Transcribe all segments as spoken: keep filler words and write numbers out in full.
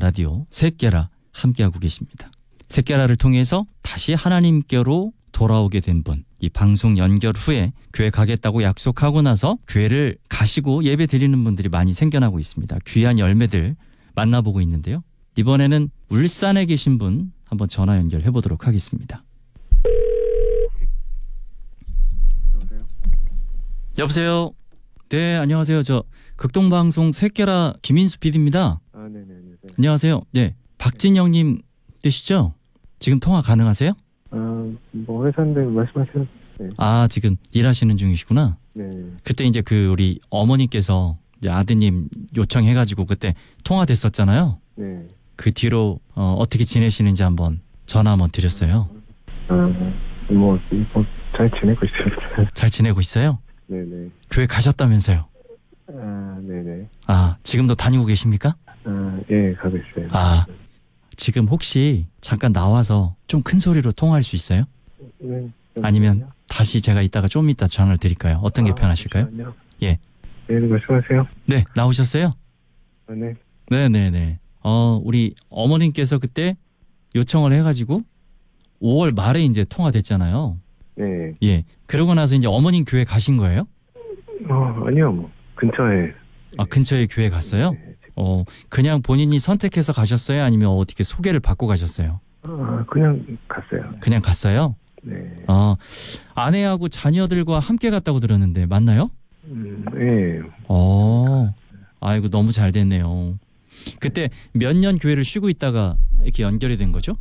라디오 셋깨라 함께하고 계십니다. 셋깨라를 통해서 다시 하나님께로 돌아오게 된 분, 이 방송 연결 후에 교회 가겠다고 약속하고 나서 교회를 가시고 예배 드리는 분들이 많이 생겨나고 있습니다. 귀한 열매들 만나보고 있는데요. 이번에는 울산에 계신 분 한번 전화 연결해 보도록 하겠습니다. 여보세요? 여보세요? 네, 안녕하세요. 저 극동방송 셋깨라 김인수 피디입니다. 아, 네네. 안녕하세요. 안녕하세요. 네, 박진영님 되시죠? 지금 통화 가능하세요? 아, 뭐 회사인데 말씀하세요. 네. 아, 지금 일하시는 중이시구나. 네. 그때 이제 그 우리 어머니께서 이제 아드님 요청해가지고 그때 통화됐었잖아요. 네. 그 뒤로 어, 어떻게 지내시는지 한번 전화 한번 드렸어요. 아, 뭐, 뭐, 잘 지내고 있습니다. 잘 지내고 있어요? 네네. 교회 가셨다면서요? 아, 네네. 아, 지금도 다니고 계십니까? 아, 예, 가고 있어요. 아, 지금 혹시 잠깐 나와서 좀 큰 소리로 통화할 수 있어요? 네. 아니면 다시 제가 이따가 좀 이따 전화를 드릴까요? 어떤 게 아, 편하실까요? 잠시만요. 예. 네, 말씀하세요. 네, 나오셨어요? 아, 네. 네네네. 어, 우리 어머님께서 그때 요청을 해가지고 오월 말에 이제 통화됐잖아요. 네. 예. 그러고 나서 이제 어머님 교회 가신 거예요? 어, 아니요, 뭐, 근처에. 아, 근처에 교회 갔어요? 네. 어, 그냥 본인이 선택해서 가셨어요? 아니면 어떻게 소개를 받고 가셨어요? 아, 그냥 갔어요. 그냥 갔어요? 네. 어, 아내하고 자녀들과 함께 갔다고 들었는데 맞나요? 음, 네. 어, 아이고 너무 잘 됐네요. 그때 몇 년 교회를 쉬고 있다가 이렇게 연결이 된 거죠?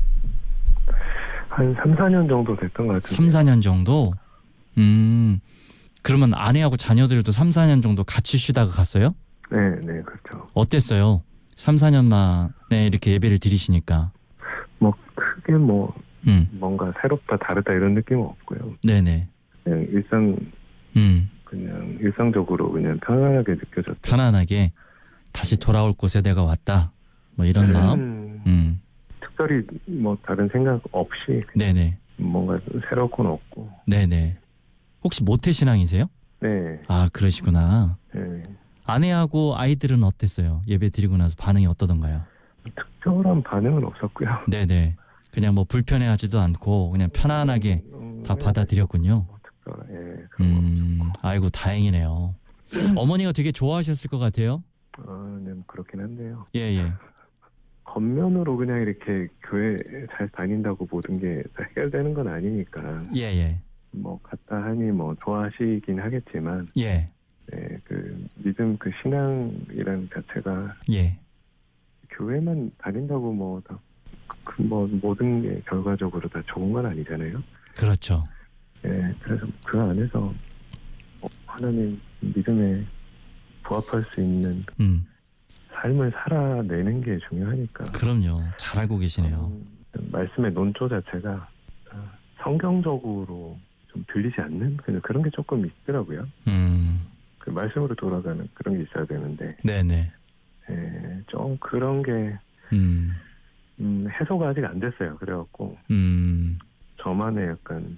한 삼, 사 년 정도 됐던 것 같은데. 삼, 사 년 정도? 음, 그러면 아내하고 자녀들도 삼, 사 년 정도 같이 쉬다가 갔어요? 네, 네, 그렇죠. 어땠어요? 삼, 사 년 만에 이렇게 예배를 드리시니까. 뭐, 크게 뭐, 음, 뭔가 새롭다, 다르다 이런 느낌은 없고요. 네네. 그냥 일상, 음, 그냥 일상적으로 그냥 편안하게 느껴졌다. 편안하게 다시 돌아올 곳에 내가 왔다. 뭐 이런 마음? 음, 음, 특별히 뭐 다른 생각 없이 네네. 뭔가 새로운 건 없고. 네네. 혹시 모태신앙이세요? 네, 아, 그러시구나. 네. 아내하고 아이들은 어땠어요? 예배 드리고 나서 반응이 어떠던가요? 특별한 반응은 없었고요. 네네. 그냥 뭐 불편해하지도 않고 그냥 편안하게 음, 다 네, 받아들였군요. 뭐 특별한, 예, 그런 거 음, 아이고 다행이네요. 어머니가 되게 좋아하셨을 것 같아요. 없고. 아, 네, 뭐 그렇긴 한데요. 예, 예. 겉면으로 그냥 이렇게 교회 잘 다닌다고 모든 게 다 해결되는 건 아니니까. 예, 예. 뭐 갔다 하니 뭐 좋아하시긴 하겠지만, 예, 네, 그 믿음 그 신앙이라는 자체가 예. 교회만 다닌다고 뭐 다 그 뭐 모든 게 결과적으로 다 좋은 건 아니잖아요. 그렇죠. 예, 그래서 그 안에서 어, 하나님 믿음에 부합할 수 있는 음, 삶을 살아내는 게 중요하니까. 그럼요. 잘 알고 계시네요. 음, 말씀의 논조 자체가 아, 성경적으로 좀 들리지 않는 그냥 그런 게 조금 있더라고요. 음, 그 말씀으로 돌아가는 그런 게 있어야 되는데, 네네. 예, 좀 그런 게 음, 음, 해소가 아직 안 됐어요. 그래갖고 음, 저만의 약간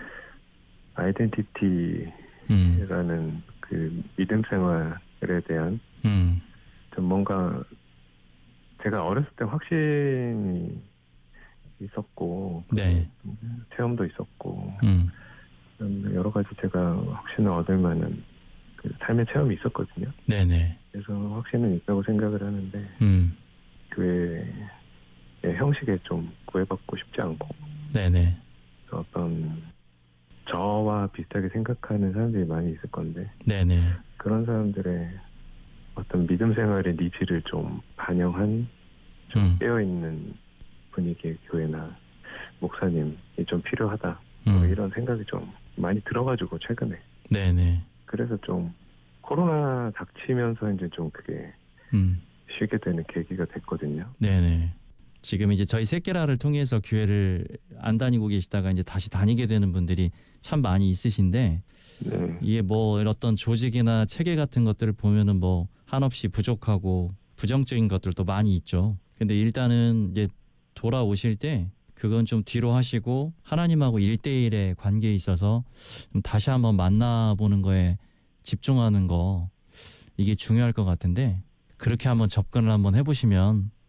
아이덴티티라는 음, 그 믿음 생활에 대한 음, 좀 뭔가 제가 어렸을 때 확신이 있었고, 네. 체험도 있었고, 음, 여러 가지 제가 확신을 얻을 만한 그 삶의 체험이 있었거든요. 네네. 그래서 확신은 있다고 생각을 하는데, 음, 교회의 형식에 좀 구애받고 싶지 않고, 네네. 어떤 저와 비슷하게 생각하는 사람들이 많이 있을 건데, 네네. 그런 사람들의 어떤 믿음 생활의 니즈를 좀 반영한 음, 깨어있는 분위기의 교회나 목사님이 좀 필요하다. 뭐 음, 이런 생각이 좀 많이 들어가지고 최근에. 네네. 그래서 좀 코로나 닥치면서 이제 좀 그게 음, 쉬게 되는 계기가 됐거든요. 네네. 지금 이제 저희 셋깨라를 통해서 교회를 안 다니고 계시다가 이제 다시 다니게 되는 분들이 참 많이 있으신데, 네. 이게 뭐 어떤 조직이나 체계 같은 것들을 보면은 뭐 한없이 부족하고 부정적인 것들도 많이 있죠. 근데 일단은 이제 돌아오실 때 그건 좀 뒤로 하시고 하나님하고 일대일의 관계에 있어서 좀 다시 한번 만나보는 거에 집중하는 거, 이게 중요할 것 같은데, 그렇게 한번 접근을 한번 해보시면